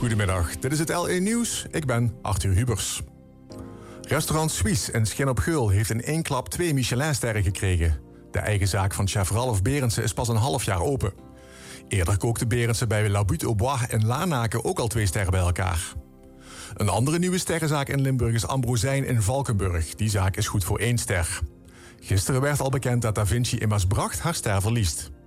Goedemiddag, dit is het LE Nieuws. Ik ben Arthur Hubers. Restaurant Suisse in Schin op Geul heeft in één klap 2 Michelinsterren gekregen. De eigen zaak van chef Ralf Berendsen is pas een half jaar open. Eerder kookte Berendsen bij La Butte au Bois in Lanaken ook al 2 sterren bij elkaar. Een andere nieuwe sterrenzaak in Limburg is Ambrosijn in Valkenburg. Die zaak is goed voor 1 ster. Gisteren werd al bekend dat Da Vinci in Maasbracht haar ster verliest.